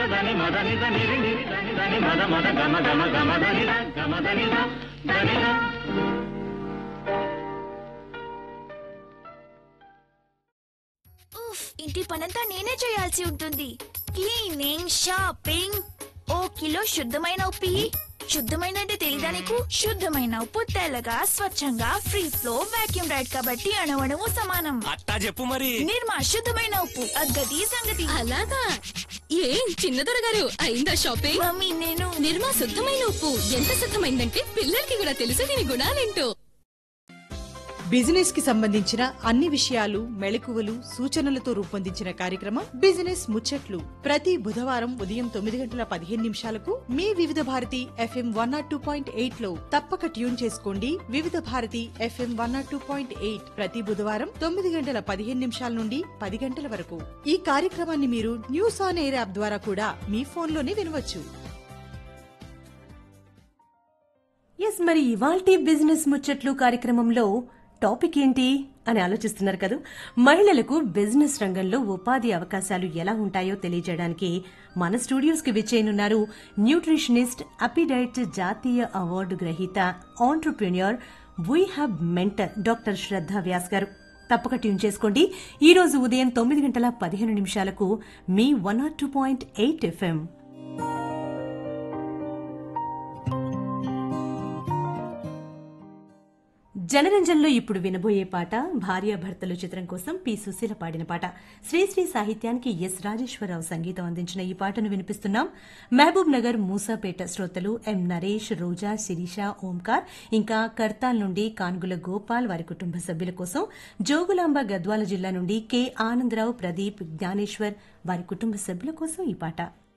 ఉఫ్, ఇంటి పనంతా నేనే చేయాల్సి ఉంటుంది. క్లీనింగ్, షాపింగ్, ఓ కిలో శుద్ధమైన ఉప్పు. శుద్ధమైన అంటే తెలీదా నీకు? శుద్ధమైన ఉప్పు తెల్లగా స్వచ్ఛంగా ఫ్రీ ఫ్లో వాక్యూమ్ రైడ్ కాబట్టి అణువణువు సమానం. అట్టా చెప్పు మరి. నిర్మా శుద్ధమైన ఉప్పు, అగ్గది సంగతి. అలాగా? ఏం చిన్నదొర గారు, అయిందా షాపింగ్? మమ్మీ నేను నిర్మా శుద్ధమైన ఉప్పు ఎంత శుద్ధమైందంటే పిల్లలకి కూడా తెలుసు దీని గుణాలేంటో. బిజినెస్ కి సంబంధించిన అన్ని విషయాలు, మెళకువలు, సూచనలతో రూపొందించిన కార్యక్రమం బిజినెస్ ముచ్చట్లు. ప్రతి బుధవారం ఉదయం 9:15 మీ వివిధ భారతి FM 102.8 లో తప్పక ట్యూన్ చేసుకోండి. వివిధ భారతి FM 102.8 ప్రతి బుధవారం 9:15 నుండి 10 గంటల వరకు. ఈ కార్యక్రమాన్ని మీరు న్యూస్ ఆన్ ఎయిర్ యాప్ ద్వారా కూడా మీ ఫోన్లోనే వినవచ్చు. ఎస్, మరి ఇవాల్టి బిజినెస్ ముచ్చట్లు కార్యక్రమంలో టాపిక్ ఏంటి అని ఆలోచిస్తున్నారు కదా. మహిళలకు బిజినెస్ రంగంలో ఉపాధి అవకాశాలు ఎలా ఉంటాయో తెలియజేయడానికి మన స్టూడియోస్ కి విచ్చేయనున్నారు న్యూట్రిషనిస్ట్, అపిడైట్ జాతీయ అవార్డు గ్రహీత, entrepreneur, we hub mentor doctor శ్రద్ధ వ్యాస్ గారు. తప్పక ట్యూన్ చేసుకోండి. ఈ రోజు ఉదయం 9:15 మీ 102.8 FM. జనరంజన్లో ఇప్పుడు వినబోయే పాట భార్యాభర్తలు చిత్రం కోసం పి సుశీల పాడిన పాట. శ్రీశ్రీ సాహిత్యానికి ఎస్ రాజేశ్వరరావు సంగీతం అందించిన ఈ పాటను వినిపిస్తున్నాం. మహబూబ్ నగర్, మూసాపేట శ్రోతలు ఎం నరేష్, రోజా, శిరీష, ఓంకార్, ఇంకా కర్తాల్ నుండి కాన్గుల గోపాల్ వారి కుటుంబ సభ్యుల కోసం, జోగులాంబ గద్వాల జిల్లా నుండి కె ఆనందరావు, ప్రదీప్, జ్ఞానేశ్వర్ వారి కుటుంబ సభ్యుల కోసం ఈ పాట.